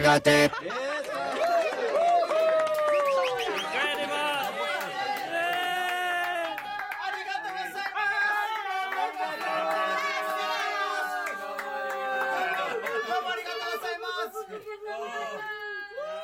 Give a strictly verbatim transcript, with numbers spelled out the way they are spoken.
がてどうもありがとうございます。